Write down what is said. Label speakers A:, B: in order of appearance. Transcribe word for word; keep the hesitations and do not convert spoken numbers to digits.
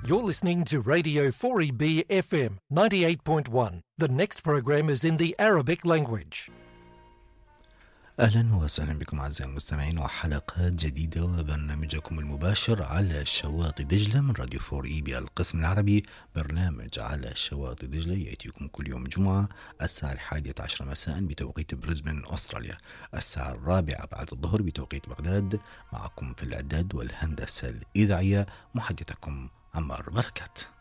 A: You're listening to Radio four E B F M ninety-eight point one. The next program is in the Arabic language.
B: أهلا وسهلا بكم أعزائي المستمعين وحلقات جديدة وبرنامجكم المباشر على شواطئ دجلة من راديو فور إي بي القسم العربي. برنامج على شواطئ دجلة يأتيكم كل يوم جمعة الساعة الحادية عشر مساء بتوقيت بريسبن أستراليا، الساعة الرابعة بعد الظهر بتوقيت بغداد. معكم في الإعداد والهندسة الإذاعية محدثكم عمار بركات.